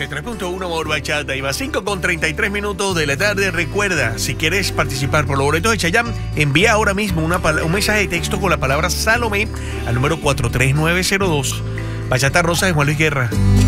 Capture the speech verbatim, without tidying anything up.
noventa y tres punto uno Amor Bachata. Iba cinco con treinta y tres minutos de la tarde. Recuerda, si quieres participar por los boletos de Chayanne, envía ahora mismo una, un mensaje de texto con la palabra Salomé al número cuatro tres nueve cero dos. Bachata Rosa de Juan Luis Guerra.